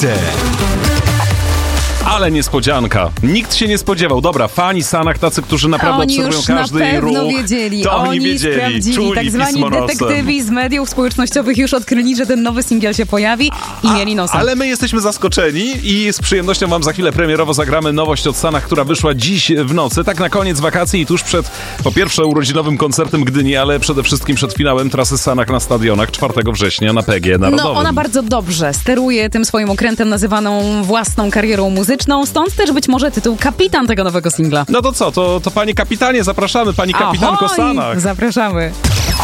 Ale niespodzianka. Nikt się nie spodziewał. Dobra, fani Sanach, tacy, którzy naprawdę oni obserwują już każdy na jej pewno ruch. wiedzieli. To oni wiedzieli, sprawdzili. czuli Tak zwani pismo nosem. detektywi z mediów społecznościowych już odkryli, że ten nowy singiel się pojawi i mieli nosem. Ale my jesteśmy zaskoczeni i z przyjemnością wam za chwilę premierowo zagramy nowość od Sanach, która wyszła dziś w nocy. Tak na koniec wakacji i tuż przed, po pierwsze, urodzinowym koncertem Gdyni, ale przede wszystkim przed finałem trasy Sanach na stadionach 4 września na PG Narodowym. No, ona bardzo dobrze steruje tym swoim okrętem nazywaną własną karierą muzyczną, stąd też być może tytuł kapitan tego nowego singla. No to co, to panie kapitanie, zapraszamy, pani kapitanko Ahoj! Sanach. Zapraszamy.